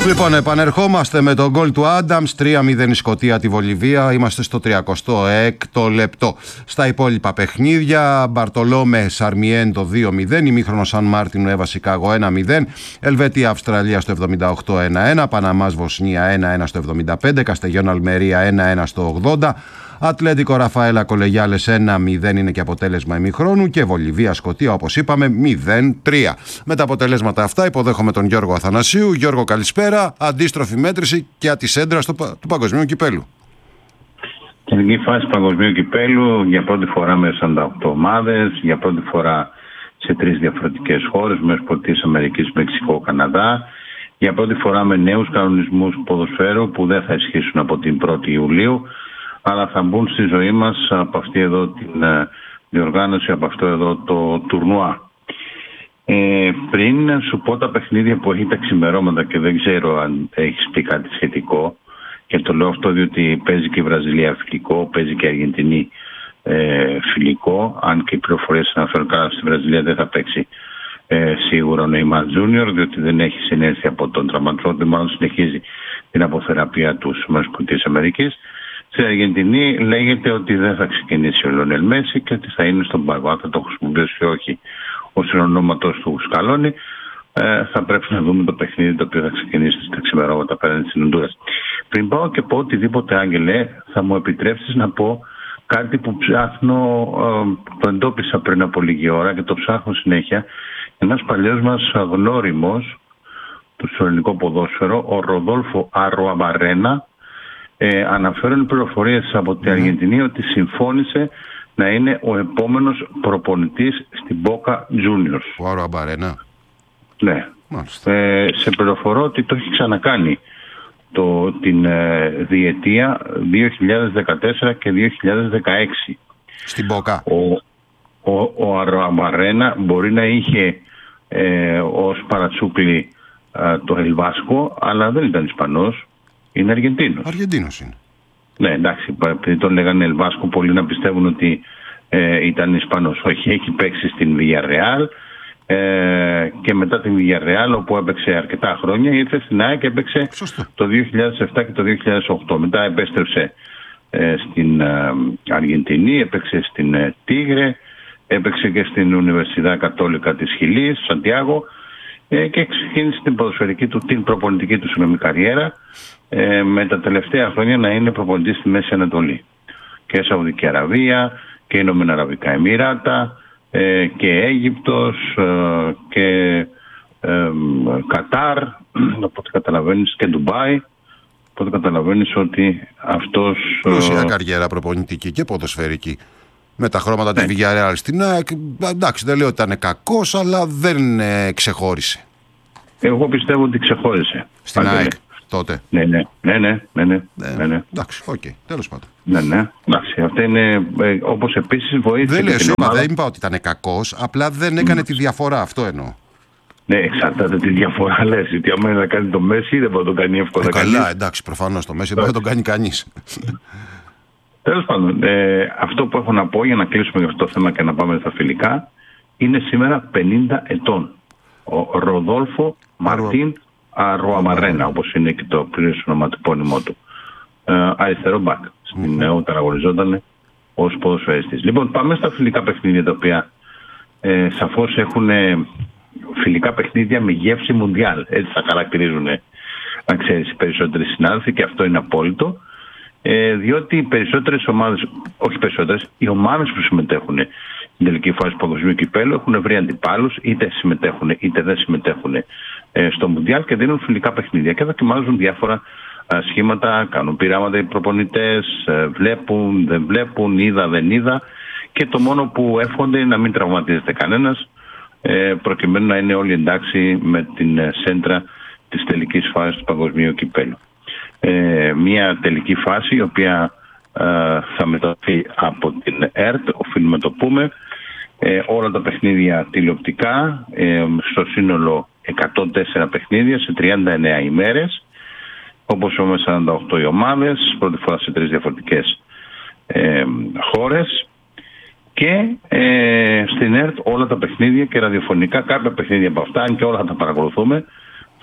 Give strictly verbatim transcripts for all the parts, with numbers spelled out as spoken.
Λοιπόν, επανερχόμαστε με τον γκολ του Άνταμς. τρία μηδέν η Σκωτία τη Βολιβία. Είμαστε στο τριακοστό έκτο λεπτό. Στα υπόλοιπα παιχνίδια, Μπαρτολόμε Σαρμιέντο δύο μηδέν. Ημίχρονο Σαν Μάρτινο Εύα Σικάγο ένα μηδέν. Ελβετία Αυστραλία στο εβδομήντα οκτώ ένα ένα. Παναμάς Βοσνία ένα ένα στο εβδομήντα πέντε. Καστεγιόν Αλμερία ένα ένα στο ογδόντα. Ατλέτικο Ραφαέλα Κολεγιάλες ένα μηδέν είναι και αποτέλεσμα ημιχρόνου και Βολιβία Σκωτία, όπως είπαμε, μηδέν τρία. Με τα αποτελέσματα αυτά υποδέχομαι τον Γιώργο Αθανασίου. Γιώργο, καλησπέρα. Αντίστροφη μέτρηση και ατισέντρα του, του Παγκοσμίου Κυπέλου. Τελική φάση Παγκοσμίου Κυπέλου για πρώτη φορά με σαράντα οκτώ ομάδες, για πρώτη φορά σε τρεις διαφορετικές χώρες, μέσω Πολιτείας Αμερικής, Μεξικό, Καναδά. Για πρώτη φορά με νέους κανονισμούς ποδοσφαίρου που δεν θα ισχύσουν από την πρώτη Ιουλίου, αλλά θα μπουν στη ζωή μας από αυτή εδώ την διοργάνωση, από αυτό εδώ το τουρνουά. Ε, πριν σου πω τα παιχνίδια που έχει τα ξημερώματα και δεν ξέρω αν έχεις πει κάτι σχετικό, και το λέω αυτό διότι παίζει και η Βραζιλία φιλικό, παίζει και η Αργεντινή ε, φιλικό, αν και οι πληροφορίες αναφέρουν καλά, στη Βραζιλία δεν θα παίξει ε, σίγουρα ο Νέιμαρ Τζούνιορ, διότι δεν έχει συνέλθει από τον τραυματισμό, μάλλον συνεχίζει την αποθεραπεία του στις ΗΠΑ. Στην Αργεντινή λέγεται ότι δεν θα ξεκινήσει ο Λιονέλ Μέση και ότι θα είναι στον πάγκο. Αν θα το χρησιμοποιήσει όχι ο συνονόματος του Σκαλόνι, ε, θα πρέπει να δούμε το παιχνίδι το οποίο θα ξεκινήσει στα ξημερώματα απέναντι στην Ονδούρας. Πριν πάω και πω οτιδήποτε, Άγγελε, θα μου επιτρέψεις να πω κάτι που ψάχνω, ε, το εντόπισα πριν από λίγη ώρα και το ψάχνω συνέχεια. Ένας παλιός μας γνώριμος του στο ελληνικό ποδόσφαιρο, ο Ροδόλφο Αρουαμπαρένα, Ε, αναφέρουν πληροφορίες από την Αργεντινή ότι συμφώνησε να είναι ο επόμενος προπονητής στην Boca Juniors. Ο Αρουαμπαρένα. Ναι. Ε, σε πληροφορώ ότι το έχει ξανακάνει το, την ε, διετία δύο χιλιάδες δεκατέσσερα και δύο χιλιάδες δεκαέξι. Στην Boca. Ο, ο, ο Αρουαμπαρένα μπορεί να είχε ε, ως παρατσούκλι ε, το Ελβάσκο, αλλά δεν ήταν Ισπανός. Είναι Αργεντίνος. Αργεντίνος είναι. Ναι, εντάξει, επειδή τον λέγανε Ελβάσκο, πολλοί να πιστεύουν ότι ε, ήταν Ισπανός. Όχι, έχει παίξει στην Villarreal ε, και μετά την Villarreal, όπου έπαιξε αρκετά χρόνια, ήρθε στην ΑΕΚ και έπαιξε Σωστό. το δύο χιλιάδες επτά και το δύο χιλιάδες οκτώ. Μετά επέστρεψε ε, στην ε, Αργεντινή, έπαιξε στην ε, Τίγρε, έπαιξε και στην Ουνιβερσιδά Κατόλικα της Χιλής, Σαντιάγο, ε, και ξεκίνησε την ποδοσφαιρική του, την προπονητική του συγγνώμη καριέρα. Ε, με τα τελευταία χρόνια να είναι προπονητής στη Μέση Ανατολή και Σαουδική Αραβία και Ηνωμένα Αραβικά Εμιράτα ε, και Αίγυπτος ε, και ε, Κατάρ, οπότε καταλαβαίνεις, και Ντουμπάι, οπότε καταλαβαίνεις ότι αυτός πλούσια καριέρα προπονητική και ποδοσφαιρική με τα χρώματα ναι. της Villarreal στην ΑΕΚ. Εντάξει, δεν λέω ότι ήταν κακός, αλλά δεν ε, ξεχώρισε. Εγώ πιστεύω ότι ξεχώρισε στην ΑΕΚ τότε. Ναι, ναι, ναι, ναι, ναι, ναι, ναι, ναι. Εντάξει, οκ, okay, τέλος πάντων. Ναι, ναι, εντάξει, αυτό είναι, ε, όπως επίσης βοήθησε. Δεν λέω, σίγουρα δεν είπα ότι ήταν κακός, απλά δεν έκανε mm. τη διαφορά, αυτό εννοώ. Ναι, εξαρτάται τη διαφορά, λες, γιατί άμα να κάνει το Μέση δεν μπορεί να το κάνει εύκολα. Ε, καλά, εντάξει, προφανώς το Μέση δεν θα τον κάνει κανείς. Τέλος πάντων, ε, αυτό που έχω να πω για να κλείσουμε για αυτό το θέμα και να πάμε στα φιλικά, είναι σήμερα πενήντα ετών. Ο Ροδόλφο Μαρτίν Αρουαμπαρένα, όπως είναι και το πλήρες ονοματεπώνυμό του. Ε, αριστερό μπακ. Στην mm-hmm. όταν αγωνιζόταν ως ποδοσφαιριστής. Λοιπόν, πάμε στα φιλικά παιχνίδια, τα οποία ε, σαφώς έχουν ε, φιλικά παιχνίδια με γεύση μουντιάλ. Έτσι θα χαρακτηρίζουν, να ξέρεις, οι περισσότεροι συνάδελφοι, και αυτό είναι απόλυτο. Ε, διότι οι περισσότερες ομάδες, όχι περισσότερες, οι ομάδες που συμμετέχουν στην τελική φάση του Παγκοσμίου Κυπέλου έχουν βρει αντιπάλους, είτε συμμετέχουν είτε δεν συμμετέχουν ε, στο Μουντιάλ και δίνουν φιλικά παιχνίδια και δοκιμάζουν διάφορα ε, σχήματα, κάνουν πειράματα οι προπονητές, ε, βλέπουν, δεν βλέπουν, είδα, δεν είδα, και το μόνο που εύχονται είναι να μην τραυματίζεται κανένας, ε, προκειμένου να είναι όλοι εντάξει με την ε, σέντρα της τελικής φάσης του Παγκοσμίου Κυπέλου. Ε, μια τελική φάση η οποία ε, θα μεταδοθεί από την ΕΡΤ, οφείλουμε να το πούμε, ε, όλα τα παιχνίδια τηλεοπτικά, ε, στο σύνολο εκατόν τέσσερα παιχνίδια σε τριάντα εννέα ημέρες, όπως είπαμε σαράντα οκτώ οι ομάδες, πρώτη φορά σε τρεις διαφορετικές ε, χώρες, και ε, στην ΕΡΤ όλα τα παιχνίδια και ραδιοφωνικά, κάποια παιχνίδια από αυτά, αν και όλα θα τα παρακολουθούμε, θα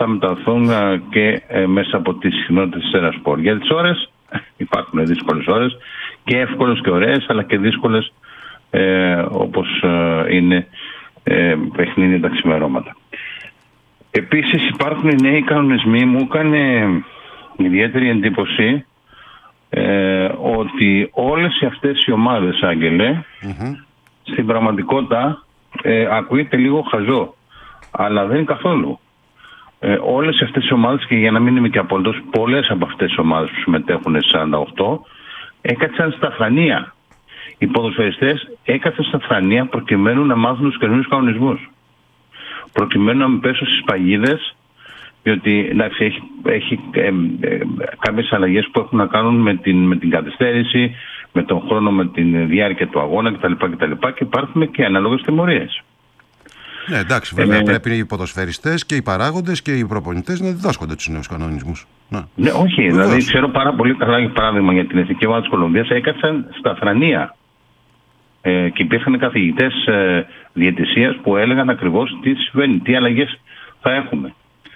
θα μεταδοθούν και μέσα από τις συχνότητες της Ερασπορ. Για τις ώρες υπάρχουν δύσκολες ώρες και εύκολες και ωραίες, αλλά και δύσκολες ε, όπως ε, είναι ε, παιχνίδια τα ξημερώματα. Επίσης υπάρχουν οι νέοι κανονισμοί. Μου έκανε ιδιαίτερη εντύπωση ε, ότι όλες αυτές οι ομάδες, Άγγελε, mm-hmm. στην πραγματικότητα ε, ακούγεται λίγο χαζό, αλλά δεν είναι καθόλου. Ε, όλες αυτές οι ομάδες, και για να μην είμαι και απόλυτος, πολλές από αυτές τις ομάδες που συμμετέχουν στις σαράντα οκτώ έκατσαν στα φρανία. Οι ποδοσφαιριστές έκατσαν στα φρανία προκειμένου να μάθουν τους καινούριους κανονισμούς. Προκειμένου να μην πέσουν στις παγίδες, διότι εντάξει, έχει, έχει ε, ε, κάποιες αλλαγές που έχουν να κάνουν με την, με την καθυστέρηση, με τον χρόνο, με τη διάρκεια του αγώνα κτλ. κτλ. Και υπάρχουν και ανάλογες τιμωρίες. Ναι, εντάξει, βέβαια ε, πρέπει οι ποδοσφαιριστές και οι παράγοντες και οι προπονητές να διδάσκονται τους νέους κανονισμούς. Να. Ναι, όχι, Βεβαίως. Δηλαδή ξέρω πάρα πολύ καλά, για παράδειγμα, για την Εθνική Ομάδα της Κολομβίας έκατσαν στα θρανία. Ε, και υπήρχαν καθηγητές ε, διαιτησίας που έλεγαν ακριβώς τι συμβαίνει, τι αλλαγές θα έχουμε.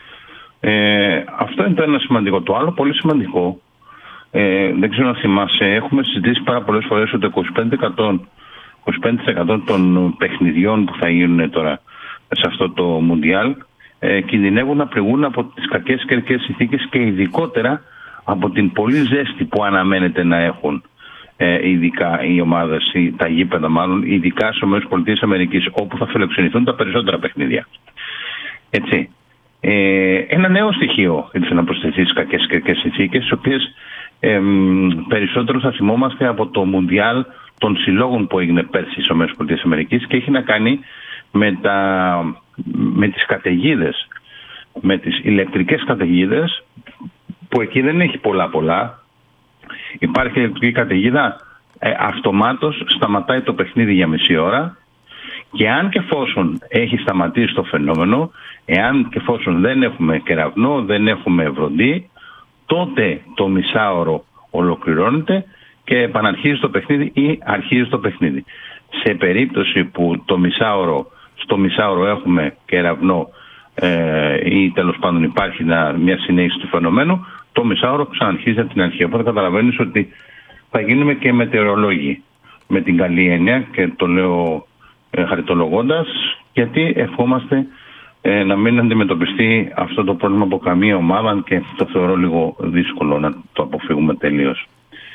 Ε, αυτό είναι το ένα σημαντικό. Το άλλο πολύ σημαντικό, ε, δεν ξέρω αν θυμάσαι, έχουμε συζητήσει πάρα πολλές φορές ότι είκοσι πέντε τοις εκατό, είκοσι πέντε τοις εκατό των παιχνιδιών που θα γίνουν τώρα σε αυτό το Μουντιάλ ε, κινδυνεύουν να πληγούν από τις κακές καιρικές συνθήκες και ειδικότερα από την πολύ ζέστη που αναμένεται να έχουν ε, ειδικά οι ομάδες, τα γήπεδα μάλλον, ειδικά στις ΗΠΑ, όπου θα φιλοξενηθούν τα περισσότερα παιχνίδια. Έτσι. Ε, ένα νέο στοιχείο ήθελε να προσθεθεί στις κακές καιρικές συνθήκες, τις οποίες ε, περισσότερο θα θυμόμαστε από το Μουντιάλ των συλλόγων που έγινε πέρσι στις ΗΠΑ και έχει να κάνει με, τα, με τις καταιγίδες, με τις ηλεκτρικές καταιγίδες, που εκεί δεν έχει πολλά πολλά. Υπάρχει ηλεκτρική καταιγίδα, ε, αυτομάτως σταματάει το παιχνίδι για μισή ώρα, και αν και εφόσον έχει σταματήσει το φαινόμενο, εάν και εφόσον δεν έχουμε κεραυνό, δεν έχουμε βροντί, τότε το μισάωρο ολοκληρώνεται και επαναρχίζει το παιχνίδι ή αρχίζει το παιχνίδι. Σε περίπτωση που το μισάωρο, στο μισάωρο έχουμε κεραυνό ε, ή τέλος πάντων υπάρχει μια συνέχιση του φαινομένου, το μισάωρο ξαναρχίζει από την αρχή. Οπότε καταλαβαίνεις ότι θα γίνουμε και μετεωρολόγοι με την καλή έννοια, και το λέω ε, χαριτολογώντας, γιατί ευχόμαστε ε, να μην αντιμετωπιστεί αυτό το πρόβλημα από καμία ομάδα, και το θεωρώ λίγο δύσκολο να το αποφύγουμε τελείως.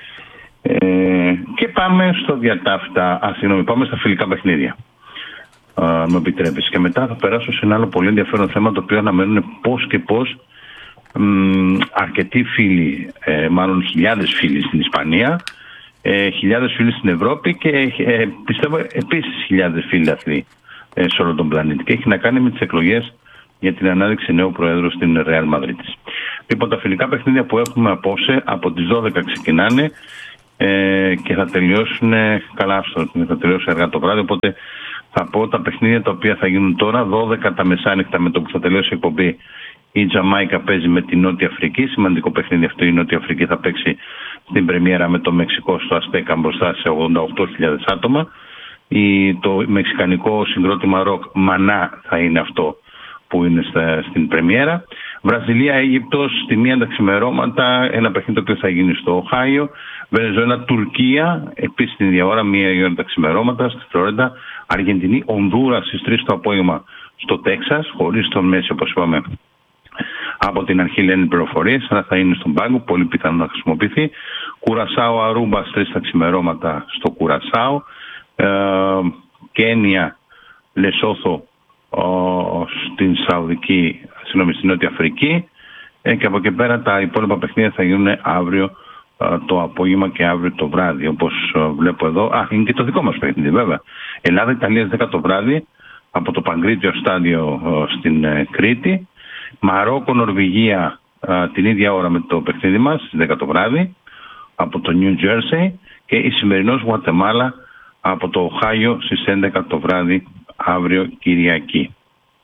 Ε, και πάμε στο διατάφτα, α, συγγνώμη, πάμε στα φιλικά παιχνίδια. Α, με επιτρέπεις. Και μετά θα περάσω σε ένα άλλο πολύ ενδιαφέρον θέμα, το οποίο αναμένουν πώς και πώς μ, αρκετοί φίλοι, ε, μάλλον χιλιάδες φίλοι στην Ισπανία, ε, χιλιάδες φίλοι στην Ευρώπη και ε, πιστεύω επίσης χιλιάδες φίλοι αυτοί ε, σε όλο τον πλανήτη. Και έχει να κάνει με τις εκλογές για την ανάδειξη νέου Προέδρου στην Ρεάλ Μαδρίτης. Λοιπόν, τα φιλικά παιχνίδια που έχουμε απόψε από τις δώδεκα ξεκινάνε ε, και θα τελειώσουν καλά, αυτό, θα τελειώσει αργά το βράδυ, οπότε θα πω τα παιχνίδια τα οποία θα γίνουν τώρα. Δώδεκα τα μεσάνυχτα, με το που θα τελειώσει η εκπομπή, η Τζαμάικα παίζει με τη Νότια Αφρική. Σημαντικό παιχνίδι αυτό. Η Νότια Αφρική θα παίξει στην πρεμιέρα με το Μεξικό στο Αστέκα μπροστά σε ογδόντα οκτώ χιλιάδες άτομα. Η, το μεξικανικό συγκρότημα ροκ Μανά θα είναι αυτό που είναι στα, στην πρεμιέρα. Βραζιλία-Αίγυπτος στη μία τα ξημερώματα, ένα παιχνίδι το οποίο θα γίνει στο Οχάιο. Βενεζουέλα-Τουρκία, επίσης την ίδια ώρα, μία ώρα τα ξημερώματα στη Φλόριντα. Αργεντινή, Ονδούρα στις τρεις το απόγευμα στο Τέξας, χωρίς τον Μέση, όπως είπαμε. Από την αρχή λένε πληροφορίες, αλλά θα είναι στον πάγκο, πολύ πιθανό να χρησιμοποιηθεί. Κουρασάο Αρούμπα στις τρεις τα ξημερώματα στο Κουρασάο. Ε, Κένια, Λεσόθο ε, στην Σαουδική, συγγνώμη, στην Νότια Αφρική. Ε, και από εκεί πέρα τα υπόλοιπα παιχνίδια θα γίνουν αύριο το απόγευμα και αύριο το βράδυ, όπως βλέπω εδώ. Α, είναι και το δικό μας παιχνίδι βέβαια. Ελλάδα-Ιταλία δέκα το βράδυ από το Παγκρίτιο Στάδιο στην Κρήτη. Μαρόκο-Νορβηγία την ίδια ώρα με το παιχνίδι μας στις δέκα το βράδυ από το New Jersey. Και η σημερινός Γουατεμάλα από το Οχάιο στις έντεκα το βράδυ αύριο Κυριακή.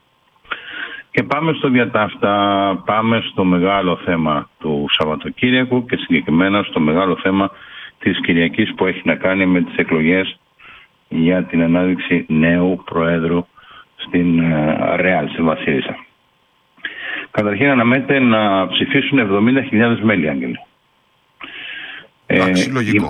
Και πάμε στο διατάφτα, πάμε στο μεγάλο θέμα του Σαββατοκύριακου και συγκεκριμένα στο μεγάλο θέμα της Κυριακής που έχει να κάνει με τις εκλογές για την ανάδειξη νέου Προέδρου στην Ρεάλ, στη Βασίλισσα. Καταρχήν αναμένεται να ψηφίσουν εβδομήντα χιλιάδες μέλη, Άγγελε. Εντάξει, ε, λογικό.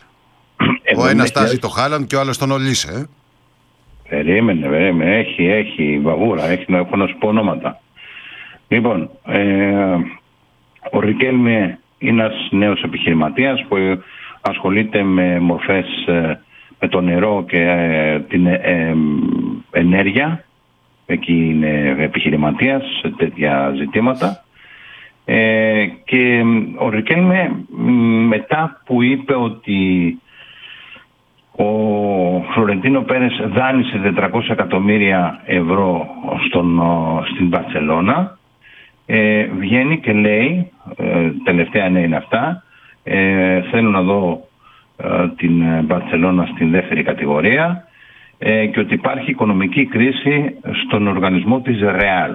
Ο ένας τάζει το Χάλαντ και ο άλλος τον Ολίσε. Ε. Περίμενε, περίμενε. Έχει, έχει βαβούρα. Έχει, έχω να σου πω ονόματα. Λοιπόν, ε, ο Ρικέλμε είναι ένας νέος επιχειρηματίας που ασχολείται με μορφές, με το νερό και ε, την ε, ε, ενέργεια. Εκεί είναι επιχειρηματίας σε τέτοια ζητήματα. Ε, και ο Ρικέλμε, μετά που είπε ότι ο Φλωρεντίνο Πέρες δάνεισε τετρακόσια εκατομμύρια ευρώ στον, στην Μπαρτσελώνα, ε, βγαίνει και λέει, ε, τελευταία νέα είναι αυτά, ε, θέλω να δω ε, την Μπαρτσελώνα στην δεύτερη κατηγορία, ε, και ότι υπάρχει οικονομική κρίση στον οργανισμό της Ρεάλ.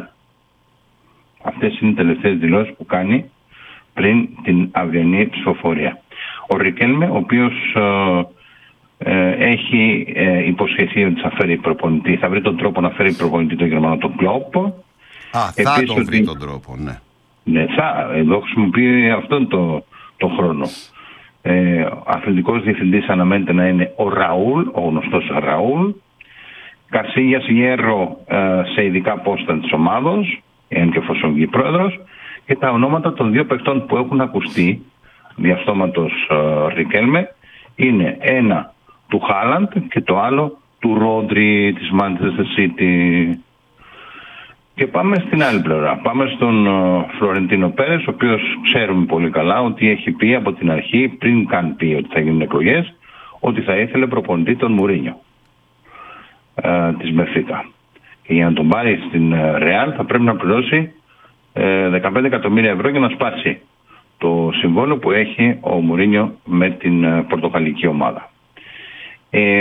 Αυτές είναι οι τελευταίες δηλώσεις που κάνει πριν την αυριανή ψηφοφορία. Ο Ρικέλμε, ο οποίος ε, ε, έχει ε, υποσχεθεί ότι θα φέρει προπονητή, θα βρει τον τρόπο να φέρει προπονητή τον Γερμανό τον Κλόπ. Α, θα Επίσης, τον βρει τον τρόπο, ναι. Ναι, θα, εδώ χρησιμοποιεί αυτόν το, το χρόνο. Ε, αθλητικός διευθυντής αναμένεται να είναι ο Ραούλ, ο γνωστός Ραούλ. Καρσίγιας Γέρο ε, σε ειδικά πόστα της ομάδος, εάν και εφόσον βγει πρόεδρος, και τα ονόματα των δύο παιχτών που έχουν ακουστεί διαστόματος ε, Ρικέλμε είναι ένα του Χάλαντ και το άλλο του Ρόντρι της Manchester City. Και πάμε στην άλλη πλευρά. Πάμε στον uh, Φλωρεντίνο Πέρες, ο οποίος ξέρουμε πολύ καλά ότι έχει πει από την αρχή, πριν καν πει ότι θα γίνουν εκλογές, ότι θα ήθελε προπονητή τον Μουρίνιο uh, της Μπενφίκα. Και για να τον πάρει στην Ρεάλ uh, θα πρέπει να πληρώσει uh, δεκαπέντε εκατομμύρια ευρώ για να σπάσει το συμβόλαιο που έχει ο Μουρίνιο με την uh, πορτογαλική ομάδα. Ε,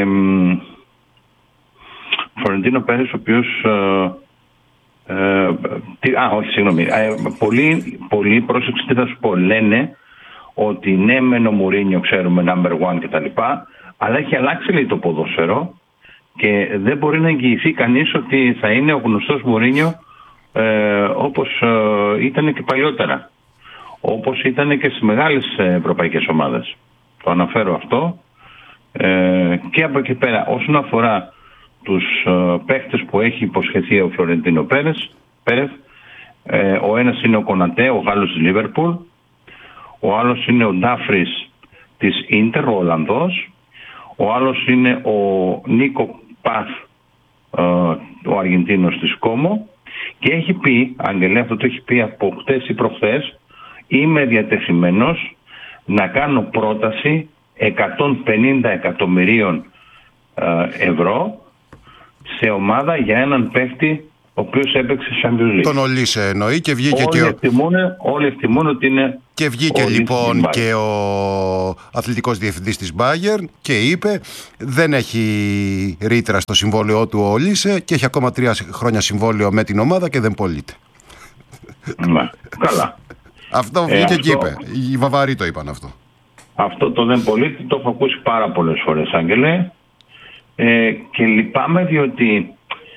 Φλωρεντίνο Πέρες, ο οποίος... Uh, Ε, τι, α, όχι, συγγνώμη. Ε, πολύ, πολύ πρόσεξε τι θα σου πω. Λένε ότι ναι, μεν ο Μουρίνιο ξέρουμε number one κτλ. Αλλά έχει αλλάξει, λέει, το ποδόσφαιρο και δεν μπορεί να εγγυηθεί κανείς ότι θα είναι ο γνωστός Μουρίνιο ε, όπως ε, ήταν και παλιότερα. Όπως ήταν και στις μεγάλες ευρωπαϊκές ομάδες. Το αναφέρω αυτό. Ε, και από εκεί πέρα, όσον αφορά τους uh, παίχτες που έχει υποσχεθεί ο Φλωρεντίνο Πέρες, Πέρες ε, ο ένας είναι ο Κονατέ, ο Γάλλος της Λίβερπουλ, ο άλλος είναι ο Ντάφρις της Ίντερ, ο Ολλανδός, ο άλλος είναι ο Νίκο Παθ, uh, ο Αργεντίνος της Κόμο, και έχει πει, Αγγελέ, αυτό το έχει πει από χτες ή προχθές, είμαι διατεθειμένος να κάνω πρόταση εκατόν πενήντα εκατομμυρίων uh, ευρώ σε ομάδα για έναν παίκτη ο οποίος έπαιξε Champions League. Τον Ολίσε εννοεί και βγήκε όλοι και ο... Εκτιμούν, όλοι εκτιμούν ότι είναι... Και βγήκε λοιπόν και ο αθλητικός διευθυντής της Bayern και είπε δεν έχει ρήτρα στο συμβόλαιό του ο Ολίσε και έχει ακόμα τρία χρόνια συμβόλαιο με την ομάδα και δεν πωλείται. Ναι, καλά. Αυτό βγήκε ε, αυτό... και είπε. Οι Βαβαροί το είπαν αυτό. Αυτό το δεν πωλείται το έχω ακούσει πάρα πολλές φορές, Άγγελε. Ε, και λυπάμαι διότι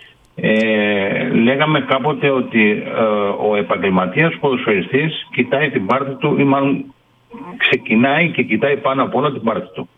ε, λέγαμε κάποτε ότι ε, ο επαγγελματίας ποδοσφαιριστής κοιτάει την πάρτη του ή μάλλον ξεκινάει και κοιτάει πάνω απ' όλα την πάρτη του.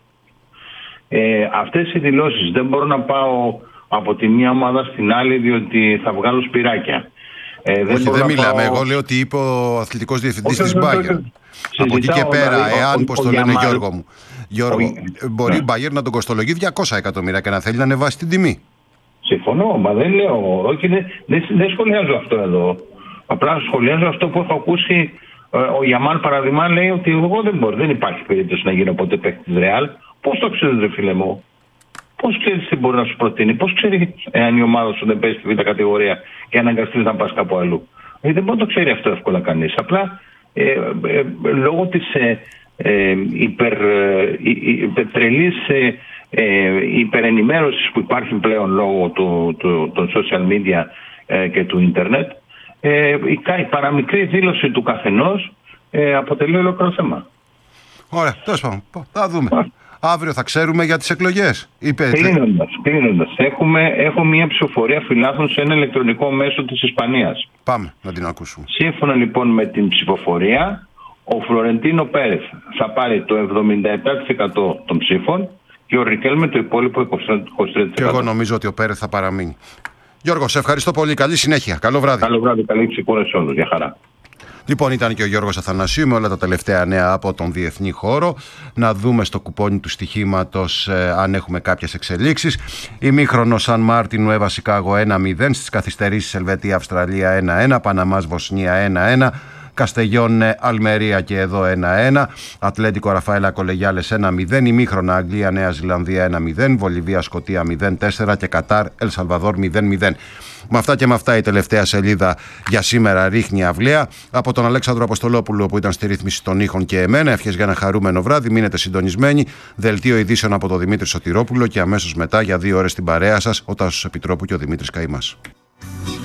Ε, αυτές οι δηλώσεις δεν μπορώ να πάω από τη μία ομάδα στην άλλη διότι θα βγάλω σπυράκια. Ε, δεν Όχι, δεν μιλάμε. πάω... Εγώ λέω ότι είπε ο αθλητικός διευθυντής της Bayern. Από εκεί και πέρα, εάν, πώς το λένε, Γιώργο μου, Γιώργο, ο... μπορεί η Bayern να τον κοστολογεί διακόσια εκατομμύρια και να θέλει να ανεβάσει την τιμή. Συμφωνώ, μα δεν λέω. Όχι, δεν, δεν, δεν σχολιάζω αυτό εδώ. Απλά σχολιάζω αυτό που έχω ακούσει. Ο Γιαμάλ, παραδείγμα, λέει ότι εγώ δεν μπορώ, δεν υπάρχει περίπτωση να γίνω ποτέ παίκτη της Ρεάλ. Πώς το ξέρεις, ρε φίλε μου? Πώς ξέρεις τι μπορεί να σου προτείνει? Πώς ξέρεις εάν η ομάδα σου δεν παίζει στη β' κατηγορία και αναγκαστείς να πας κάπου αλλού? Ε, δεν μπορεί να το ξέρει αυτό εύκολα κανείς. Απλά ε, ε, λόγω της ε, ε, υπερ, ε, υπερ, τρελής ε, ε, υπερενημέρωσης που υπάρχει πλέον λόγω του, του, των social media ε, και του ίντερνετ, ε, η, η παραμικρή δήλωση του καθενός ε, αποτελεί ολόκληρο θέμα. Ωραία, τέλος πάντων, θα δούμε. αύριο θα ξέρουμε για τις εκλογές. Είπε... Κλείνοντας, κλείνοντας. Έχουμε, έχω μια ψηφοφορία φιλάθλων σε ένα ηλεκτρονικό μέσο της Ισπανίας. Πάμε να την ακούσουμε. Σύμφωνα λοιπόν με την ψηφοφορία, ο Φλωρεντίνο Πέρεθ θα πάρει το εβδομήντα επτά τοις εκατό των ψήφων και ο Ρικέλμε το υπόλοιπο είκοσι τρία τοις εκατό. Και εγώ νομίζω ότι ο Πέρεθ θα παραμείνει. Γιώργο, σε ευχαριστώ πολύ. Καλή συνέχεια. Καλό βράδυ. Καλό βράδυ, καλή ξεκούραση όλους. Για χαρά. Λοιπόν, ήταν και ο Γιώργος Αθανασίου με όλα τα τελευταία νέα από τον διεθνή χώρο. Να δούμε στο κουπόνι του στοιχήματος ε, αν έχουμε κάποιες εξελίξεις. Ημίχρονο Σαν Μάρτιν Νουέβα Σικάγο ένα μηδέν, στις καθυστερήσεις Ελβετία Αυστραλία ένα ένα, Παναμάς Βοσνία ένα ένα, Καστεγιόν Αλμερία και εδώ ένα ένα, Ατλέντικο Ραφαέλα Κολεγιάλες ένα μηδέν, ημίχρονα Αγγλία Νέα Ζηλανδία ένα μηδέν, Βολιβία Σκωτία μηδέν τέσσερα και Κατάρ Ελσαλβαδόρ μηδέν μηδέν. Με αυτά και με αυτά η τελευταία σελίδα για σήμερα ρίχνει αυλαία. Από τον Αλέξανδρο Αποστολόπουλο που ήταν στη ρύθμιση των ήχων και εμένα, ευχές για ένα χαρούμενο βράδυ. Μείνετε συντονισμένοι. Δελτίο ειδήσεων από τον Δημήτρη Σωτηρόπουλο και αμέσως μετά για δύο ώρες την παρέα σας ο Τάσος Επιτρόπου και ο Δημήτρης Καημάς.